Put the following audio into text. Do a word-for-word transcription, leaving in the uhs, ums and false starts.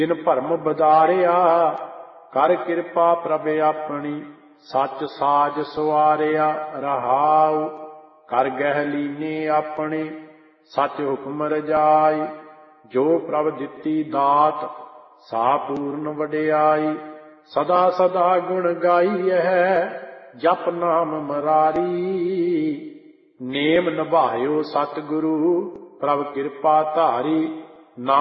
ਜਿਨ ਭਰਮ ਬਦਾਰਿਆ, ਕਰ ਕਿਰਪਾ ਪ੍ਰਭ ਆਪਣੀ, ਸੱਚ ਸਾਜ ਸਵਾਰਿਆ ਰਹਾਉ। ਕਰ ਗਹਿ ਲੀਨੇ ਆਪਣੇ, ਸੱਚ ਹੁਕਮ ਰਜਾਈ, ਜੋ ਪ੍ਰਭ ਦਿੱਤੀ ਦਾਤ, ਸਾ ਪੂਰਨ ਵਡਿਆਈ। ਸਦਾ ਸਦਾ ਗੁਣ ਗਾਈਐ, ਜਪ ਨਾਮ ਮਰਾਰੀ, ਨੇਮ ਨਿਭਾਇਓ ਸਤਿਗੁਰੂ, ਪ੍ਰਭ ਕਿਰਪਾ ਧਾਰੀ।